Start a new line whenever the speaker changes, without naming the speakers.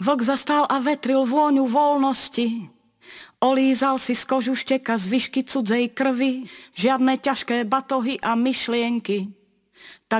Vlk zastal a vetril vôňu voľnosti. Olízal si z kožu šteka zvyšky cudzej krvi, žiadne ťažké batohy a myšlienky.